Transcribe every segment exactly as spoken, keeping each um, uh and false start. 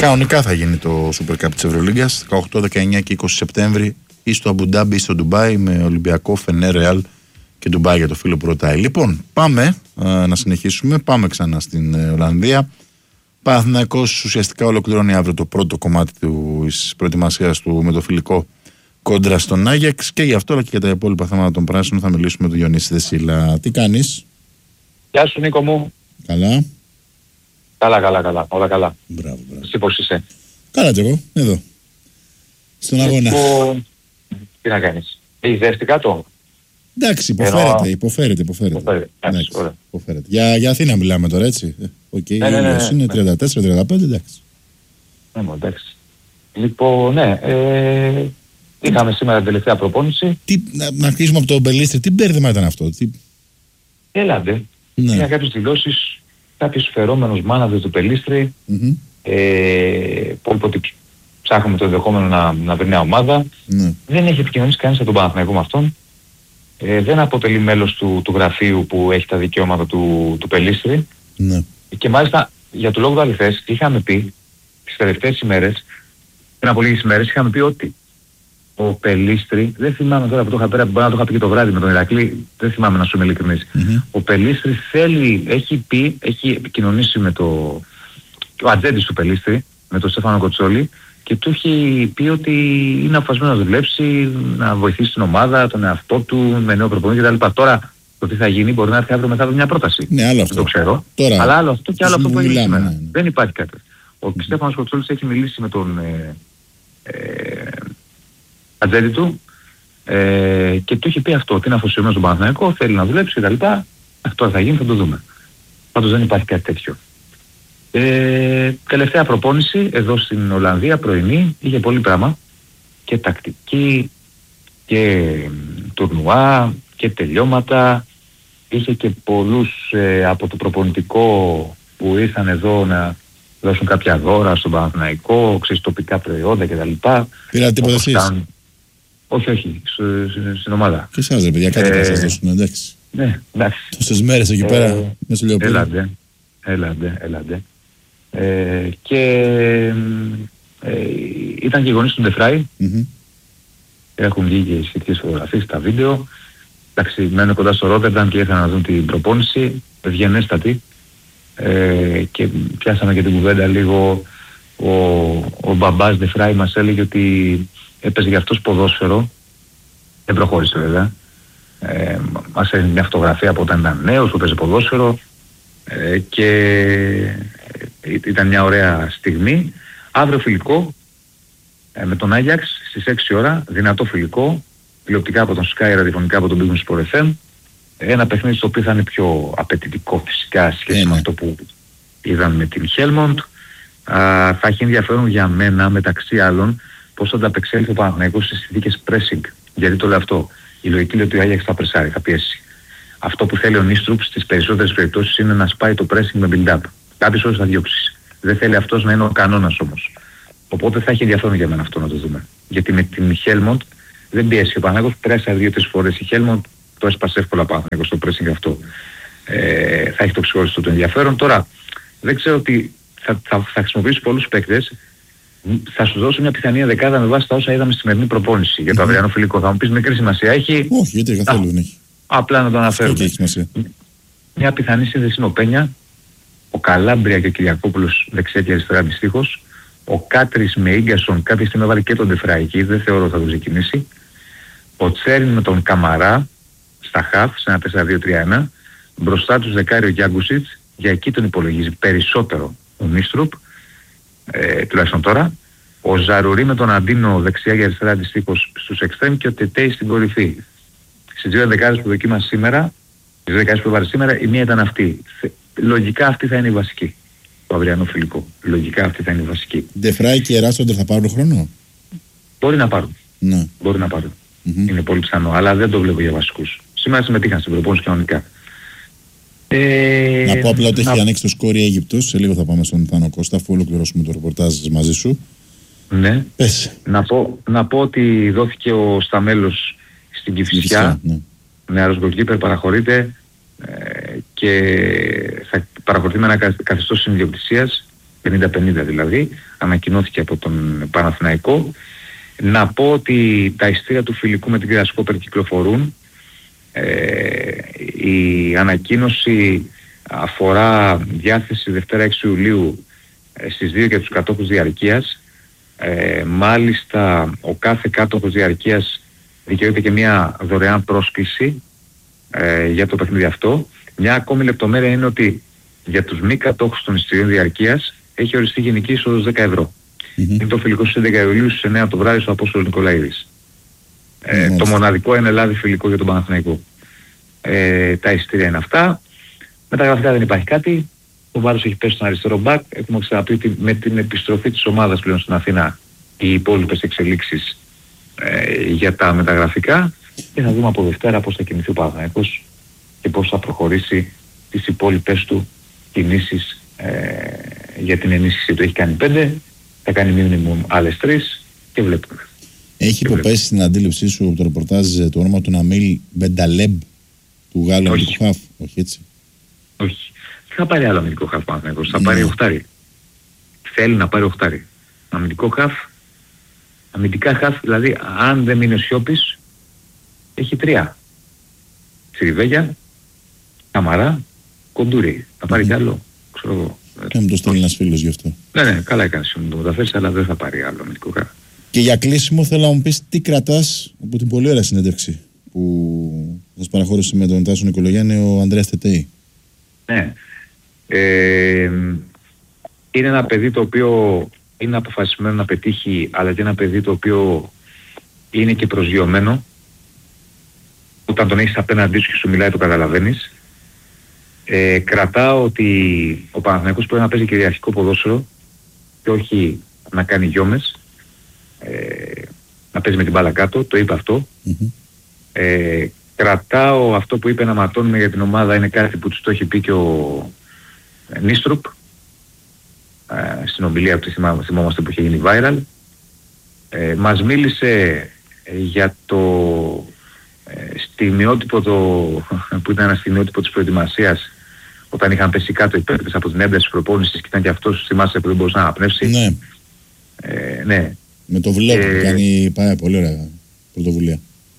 Κανονικά θα γίνει το Super Cup της Ευρωλίγκας δεκαοκτώ, δεκαεννιά και είκοσι Σεπτέμβρη ή στο Αμπουντάμπι ή στο Ντουμπάι με Ολυμπιακό, Φενέρ, Ρεάλ και Ντουμπάι για το φίλο που ρωτάει. Λοιπόν, πάμε α, να συνεχίσουμε. Πάμε ξανά στην ε, Ολλανδία. Παναθηναϊκός ουσιαστικά ολοκληρώνει αύριο το πρώτο κομμάτι της προετοιμασίας του με το φιλικό κόντρα στον Άγιαξ και γι' αυτό αλλά και για τα υπόλοιπα θέματα των πράσινων θα μιλήσουμε με τον Διονύση Δεσίλα. Τι κάνεις? Γεια σου Νίκο μου. Καλά. Καλά, καλά, καλά. Όλα καλά. Μπράβο, μπράβο. Εσύ πώς είσαι? Καλά και εγώ, εδώ. Στον αγώνα. Λοιπόν, τι να κάνεις? Έχεις δέσει κάτω? Εντάξει, υποφέρεται, υποφέρεται, υποφέρεται. Υποφέρεται. Εντάξει, ωραία. Υποφέρεται. Για, για Αθήνα μιλάμε τώρα, έτσι. Οκ, okay, ναι, ναι, ναι, ναι, είναι τριάντα τέσσερα τριάντα πέντε, εντάξει. Ναι, εντάξει. Λοιπόν, ναι, ε, είχαμε σήμερα την τελευταία προπόνηση. Τι, να, να αρχίσουμε από το Μπελίστρι, τι μπέρδεμα ήταν αυτό? Τι... Έλαντε. Ναι. Είχα κάποιες δηλώσεις, κάποιος φερόμενος μάναβες του Πελίστρι, mm-hmm. ε, που είπε ότι ψάχνουμε το ενδεχόμενο να, να βρει νέα ομάδα. Ναι. Δεν έχει επικοινωνήσει κανείς από τον Παναθηναϊκό με αυτόν. Ε, δεν αποτελεί μέλος του, του γραφείου που έχει τα δικαιώματα του, του Πελίστρι. Ναι. Και μάλιστα για το λόγο του αληθές είχαμε πει τις τελευταίες ημέρες, πριν από λίγες ημέρες είχαμε πει ότι ο Πελίστρι, δεν θυμάμαι τώρα που το είχα πέρα, μπορεί να το είχα πει και το βράδυ με τον Ηρακλή, δεν θυμάμαι να σου είμαι ειλικρινής. Mm-hmm. Ο Πελίστρι θέλει, έχει πει, έχει επικοινωνήσει με το, ο ατζέντης του Πελίστρι, με τον Στέφανο Κοτσόλη, και του έχει πει ότι είναι αποφασισμένος να δουλέψει, να βοηθήσει την ομάδα, τον εαυτό του, με νέο προπονητή κτλ. Τώρα το τι θα γίνει μπορεί να έρθει αύριο μετά από μια πρόταση. Ναι, άλλο αυτό. Δεν το ξέρω. Τώρα, αλλά άλλο αυτό και άλλο αυτό που έγινε σήμερα. Ναι, ναι. Δεν υπάρχει κάτι. Ο mm. Στέφανος Κοτσόλης έχει μιλήσει με τον ε, ε, ατζέντη του ε, και του έχει πει αυτό, ότι είναι αφοσιωμένος στον Παναθηναϊκό, θέλει να δουλέψει κτλ. Αυτό θα γίνει, θα το δούμε. Πάντως δεν υπάρχει κάτι τέτοιο. Ε, τελευταία προπόνηση εδώ στην Ολλανδία, πρωινή, είχε πολύ πράγμα και τακτική και τουρνουά και τελειώματα. Είχε και πολλούς ε, από το προπονητικό που ήρθαν εδώ να δώσουν κάποια δώρα στον Παναθηναϊκό, ξέρεις, τοπικά προϊόντα κτλ. Πήρατε τίποτα εσείς? Ήταν... Όχι, όχι, στην ομάδα. Και εσάς ρε παιδιά, κάτι θα σας δώσουν, εντάξει. Ναι, εντάξει. Τόσες μέρες εκεί πέρα, ε, μέσα στο Λεωπόλιο. Έλαντε, έλαντε, έλαντε. Ε, και ε, ήταν και οι γονείς του Ντεφράι. Mm-hmm. Έχουν βγει και οι σχετικές φωτογραφίες στα βίντεο. Εντάξει, μένουν κοντά στο Ρότερνταμ και ήρθαν να δουν την προπόνηση. Ευγενέστατη. Ε, και πιάσαμε και την κουβέντα λίγο. Ο, ο μπαμπάς Ντεφράι μας έλεγε ότι έπαιζε για αυτός ποδόσφαιρο. Δεν προχώρησε βέβαια. Ε, μας έδινε μια φωτογραφία από όταν ήταν νέος που παίζει ποδόσφαιρο. Ε, και ε, ήταν μια ωραία στιγμή. Αύριο φιλικό ε, με τον Άγιαξ στις έξι ώρα, δυνατό φιλικό, τηλεοπτικά από τον Sky, ραδιοφωνικά από τον Big Sport εφ εμ. Ένα παιχνίδι στο οποίο θα είναι πιο απαιτητικό φυσικά σχέση yeah. με αυτό που είδαμε με την Helmond. Α, θα έχει ενδιαφέρον για μένα μεταξύ άλλων πώς θα ανταπεξέλθει ο Παναθηναϊκός στις συνθήκες pressing. Γιατί το λέω αυτό? Η λογική λέει ότι ο Άγιαξ θα πρεσάρει, θα πιέσει. Αυτό που θέλει ο Νίστρουπ στις περισσότερες περιπτώσεις είναι να σπάει το pressing με build-up. Κάποιες ώρες θα διώξει. Δεν θέλει αυτός να είναι ο κανόνας όμως. Οπότε θα έχει ενδιαφέρον για μένα αυτό να το δούμε. Γιατί με την Helmond δεν πιέσει. Ο Παναθηναϊκός πρέσαρε δύο-τρεις φορές. Η Helmond το έσπασε εύκολα Παναθηναϊκός στο pressing αυτό. Ε, θα έχει το ξεχωριστό το ενδιαφέρον. Τώρα δεν ξέρω ότι θα, θα, θα χρησιμοποιήσει πολλούς παίκτες. Θα σου δώσω μια πιθανή δεκάδα με βάση τα όσα είδαμε στη σημερινή προπόνηση για το mm-hmm. αυριανό φιλικό. Θα μου πεις μικρή σημασία έχει. Όχι, γιατί καθόλου δεν έχει. Απλά να το αναφέρουμε. Μια πιθανή σύνδεση είναι ο Πένια, ο Καλάμπρια και ο Κυριακόπουλος δεξιά και αριστερά αντιστοίχως, ο Κάτρις με Ίγκασον κάποια στιγμή έβαλε και τον Ντεφραϊκή, δεν θεωρώ θα το ξεκινήσει, ο Τσέριν με τον Καμαρά στα χαφ σε ένα τέσσερα δύο τρία ένα, μπροστά τους δεκάριο Γιάγκουσιτς, για εκεί τον υπολογίζει περισσότερο ο Νίστρουπ, ε, τουλάχιστον τώρα, ο Ζαρουρί με τον Αντίνο δεξιά και αριστερά αντιστοίχως στους εξτρέμ και ο Τετέι στην κορυφή. Στις δύο δεκάδες που δοκίμασε σήμερα, τις δύο δεκάδες που έβαλε σήμερα, η μία ήταν αυτή. Λογικά αυτή θα είναι η βασική. Το αυριανό φιλικό. Λογικά αυτή θα είναι η βασική. Ντεφράι και Εράσοντερ θα πάρουν χρόνο? Μπορεί να πάρουν. Ναι. Μπορεί να πάρουν. Mm-hmm. Είναι πολύ πιθανό. Αλλά δεν το βλέπω για βασικούς. Σήμερα συμμετείχαν στην προπόνηση κανονικά. Ε, να πω απλά ότι να... έχει ανοίξει το σκόρ η Αίγυπτος. Σε λίγο θα πάμε στον Θάνο Κώστα, αφού ολοκληρώσουμε το ρεπορτάζ μαζί σου. Ναι. Πες. Να πω, να πω ότι δόθηκε ο Σταμέλος στην Κηφισιά. Ναι. Νεαρός γκολκίπερ, παραχωρείται ε, και θα παραχωρηθεί με ένα καθεστώς συνδιοκτησίας πενήντα πενήντα δηλαδή, ανακοινώθηκε από τον Παναθηναϊκό. Να πω ότι τα ειστήρια του φιλικού με την Γκρασκόπερ κυκλοφορούν. Ε, η ανακοίνωση αφορά διάθεση Δευτέρα έξι Ιουλίου ε, στις δύο για τους κατόχους διαρκείας. Ε, μάλιστα ο κάθε κάτοχος διαρκείας δικαιούται και μια δωρεάν πρόσκληση ε, για το παιχνίδι αυτό. Μια ακόμη λεπτομέρεια είναι ότι για τους μη κατόχους των εισιτηρίων διαρκείας έχει οριστεί γενική είσοδος δέκα ευρώ. Mm-hmm. Είναι το φιλικό στις έντεκα Ιουλίου στις εννιά το βράδυ στο Απόστολος Νικολαίδης. Ε, mm-hmm. Το μοναδικό εν Ελλάδη φιλικό για τον Παναθηναϊκό. Ε, τα εισιτήρια είναι αυτά. Με τα γραφικά δεν υπάρχει κάτι. Ο βάρος έχει πέσει στον αριστερό μπακ. Έχουμε ξαναπεί ότι με την επιστροφή της ομάδας πλέον στην Αθήνα οι υπόλοιπες εξελίξεις ε, για τα μεταγραφικά, και θα δούμε από Δευτέρα πώς θα κινηθεί ο Παναθηναϊκός και πώς θα προχωρήσει τις υπόλοιπες του κινήσεις ε, για την ενίσχυση του. Έχει κάνει πέντε, θα κάνει minimum άλλες τρεις και βλέπουμε. Έχει υποπέσει στην αντίληψή σου από το ρεπορτάζ το όνομα του Ναμίλ Μπενταλέμπ, του Γάλλου αμυντικού χαφ? Όχι έτσι. Όχι. Θα πάρει άλλο αμυντικό χαφ Παναθηναϊκός, θα πάρει οχτάρι. Θέλει να πάρει οχτάρι. Αμυντικό χαφ, αμυντικά χαφ, δηλαδή αν δεν μείνει ο Σιώπης, έχει τρία. Τσιριβέγια, Καμαρά, Κοντούρι. Θα πάρει κι άλλο, ξέρω εγώ. Και μου το στέλνει ένας φίλος γι' αυτό. Ναι, ναι, καλά έκανες να το μεταφέρεις, αλλά δεν θα πάρει άλλο αμυντικό χαφ. Και για κλείσιμο θέλω να μου πεις τι κρατάς από την πολύ ωραία συνέντευξη που σας παραχώρησε με τον Τάσο Νικολογιάννη ο Ανδρέας Τετέη. Ναι. Ε, είναι ένα παιδί το οποίο είναι αποφασισμένο να πετύχει, αλλά και ένα παιδί το οποίο είναι και προσγειωμένο. Όταν τον έχεις απέναντί σου και σου μιλάει το καταλαβαίνεις. Ε, κρατάω ότι ο Παναθηναϊκός πρέπει να παίζει κυριαρχικό ποδόσφαιρο και όχι να κάνει γιόμες. Ε, να παίζει με την μπάλα κάτω, το είπε αυτό. Mm-hmm. Ε, κρατάω αυτό που είπε να ματώνουμε για την ομάδα, είναι κάτι που τους το έχει πει και ο Νίστρουπ ε, στην ομιλία που θυμόμαστε που είχε γίνει viral. Ε, μας μίλησε ε, για το ε, στιγμιότυπο το, που ήταν ένα στιγμιότυπο της προετοιμασίας όταν είχαν πέσει κάτω οι παίκτες από την ένταση της προπόνησης και ήταν και αυτός, θυμάσαι, που δεν μπορούσε να αναπνεύσει. Ναι. Ε, ναι. Με το βλέπω, ε, κάνει πάρα πολύ ωραία πρωτοβουλία.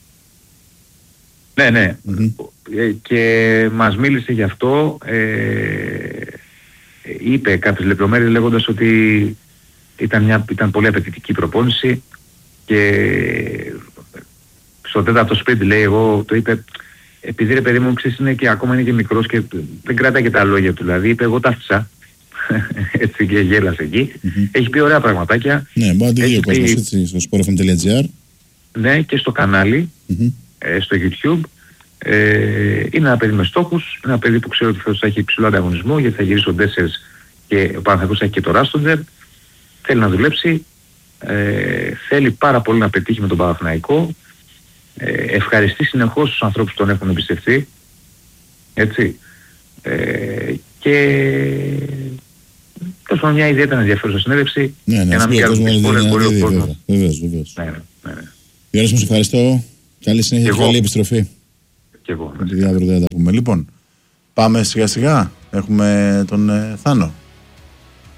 Ναι, ναι. Mm-hmm. Ε, και μας μίλησε γι' αυτό. Ε, είπε κάποιες λεπτομέρειες λέγοντας ότι ήταν, μια, ήταν πολύ απαιτητική προπόνηση και στο τέταρτο σπίτι, λέει, εγώ το είπε, επειδή ρε παιδί μου ξέρεις είναι και ακόμα είναι και μικρός και δεν κρατάει και τα λόγια του, δηλαδή είπε εγώ τα άφησα. Έτσι και γέλασε εκεί. Mm-hmm. Έχει πει ωραία πραγματάκια. Ναι, μπορεί να τη δει ο κόσμος έτσι στο σπορ εφ εμ τελεία τζι άρ. Ναι, και στο κανάλι, mm-hmm. ε, στο YouTube. Ε, είναι ένα παιδί με στόχους, είναι ένα παιδί που ξέρω ότι θα έχει υψηλό ανταγωνισμό γιατί θα γυρίσει ο Ντέσσερς και ο Παναθηναϊκός έχει και το Ράστοντζερ. Θέλει να δουλέψει, ε, θέλει πάρα πολύ να πετύχει με τον Παναθηναϊκό. Ε, ευχαριστεί συνεχώς τους ανθρώπους που τον έχουν εμπιστευτεί. Έτσι. Ε, και τόσο μια ιδιαίτερα ενδιαφέρουσα συνέντευξη. Ναι, ναι, να μην κάνουμε σπόλες πολύ ο κόσμος. Βεβαίως, βεβαίως. Ναι, ναι, ναι. Γιώργος μου, σε ευχαριστώ. Καλή συνέχεια και καλή επιστροφή. Και εγώ. Επειδή αύριο δεν θα τα πούμε. Λοιπόν, πάμε σιγά σιγά. Έχουμε τον ε, Θάνο.